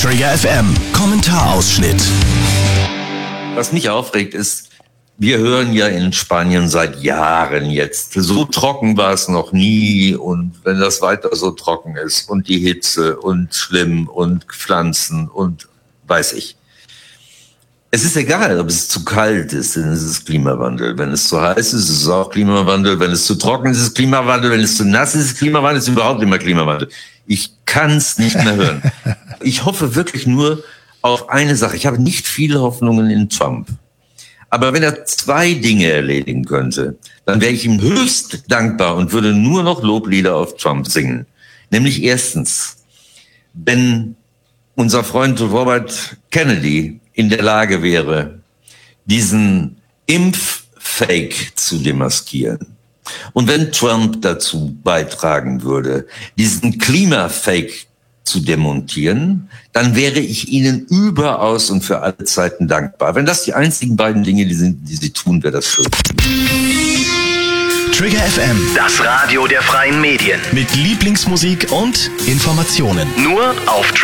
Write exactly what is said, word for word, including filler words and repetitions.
Trigger F M Kommentarausschnitt. Was mich aufregt ist, wir hören ja in Spanien seit Jahren jetzt, so trocken war es noch nie und wenn das weiter so trocken ist und die Hitze und schlimm und Pflanzen und weiß ich. Es ist egal, ob es zu kalt ist, dann ist es Klimawandel. Wenn es zu heiß ist, ist es auch Klimawandel. Wenn es zu trocken ist, ist es Klimawandel. Wenn es zu nass ist, ist es Klimawandel. Es ist überhaupt immer Klimawandel. Ich kann es nicht mehr hören. Ich hoffe wirklich nur auf eine Sache. Ich habe nicht viele Hoffnungen in Trump. Aber wenn er zwei Dinge erledigen könnte, dann wäre ich ihm höchst dankbar und würde nur noch Loblieder auf Trump singen. Nämlich erstens, wenn unser Freund Robert Kennedy in der Lage wäre, diesen Impffake zu demaskieren. Und wenn Trump dazu beitragen würde, diesen Klimafake zu demontieren, dann wäre ich Ihnen überaus und für alle Zeiten dankbar. Wenn das die einzigen beiden Dinge, die, sind, die Sie tun, wäre das schön. Trigger F M, das Radio der freien Medien. mit Lieblingsmusik und Informationen. Nur auf Trigger